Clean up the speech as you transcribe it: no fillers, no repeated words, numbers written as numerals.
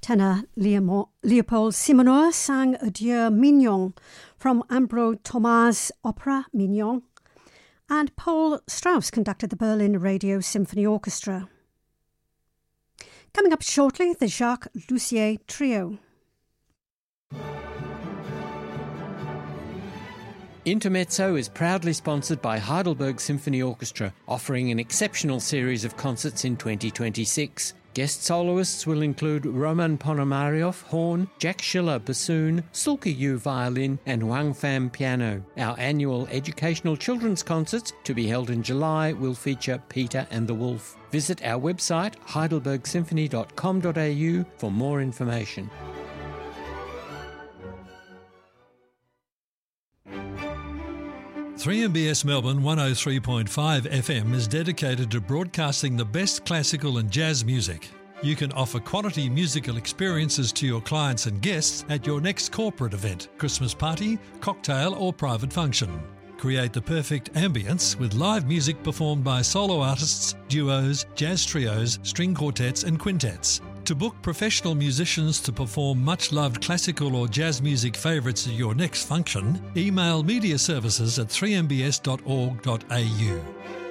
Tenor Leopold Simoneur sang Adieu Mignon from Ambro Thomas' opera Mignon, and Paul Strauss conducted the Berlin Radio Symphony Orchestra. Coming up shortly, the Jacques Lussier Trio. Intermezzo is proudly sponsored by Heidelberg Symphony Orchestra, offering an exceptional series of concerts in 2026. Guest soloists will include Roman Ponomaryov, horn, Jack Schiller, bassoon, Sulka Yu, violin, and Wang Pham, piano. Our annual educational children's concerts, to be held in July, will feature Peter and the Wolf. Visit our website, heidelbergsymphony.com.au, for more information. 3MBS Melbourne 103.5 FM is dedicated to broadcasting the best classical and jazz music. You can offer quality musical experiences to your clients and guests at your next corporate event, Christmas party, cocktail or private function. Create the perfect ambience with live music performed by solo artists, duos, jazz trios, string quartets and quintets. To book professional musicians to perform much-loved classical or jazz music favourites at your next function, email mediaservices@3mbs.org.au.